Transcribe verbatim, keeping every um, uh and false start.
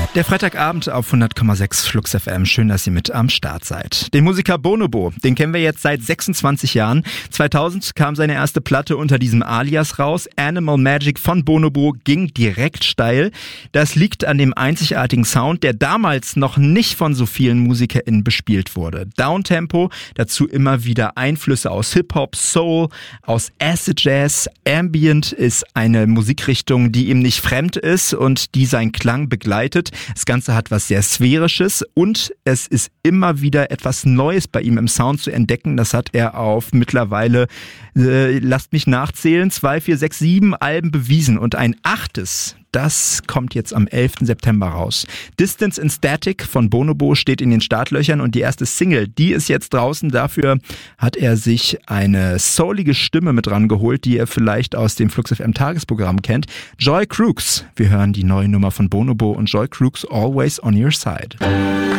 Der Freitagabend auf hundert Komma sechs Flux F M. Schön, dass ihr mit am Start seid. Den Musiker Bonobo, den kennen wir jetzt seit sechsundzwanzig Jahren. zweitausend kam seine erste Platte unter diesem Alias raus. Animal Magic von Bonobo ging direkt steil. Das liegt an dem einzigartigen Sound, der damals noch nicht von so vielen MusikerInnen bespielt wurde. Downtempo, dazu immer wieder Einflüsse aus Hip-Hop, Soul, aus Acid Jazz. Ambient ist eine Musikrichtung, die ihm nicht fremd ist und die seinen Klang begleitet. Das Ganze hat was sehr Sphärisches und es ist immer wieder etwas Neues bei ihm im Sound zu entdecken. Das hat er auf mittlerweile, äh, lasst mich nachzählen, zwei, vier, sechs, sieben Alben bewiesen und ein achtes. Das kommt jetzt am elften September raus. Distance in Static von Bonobo steht in den Startlöchern und die erste Single, die ist jetzt draußen. Dafür hat er sich eine soulige Stimme mit rangeholt, die ihr vielleicht aus dem Flux F M Tagesprogramm kennt. Joy Crooks. Wir hören die neue Nummer von Bonobo und Joy Crooks, Always on Your Side.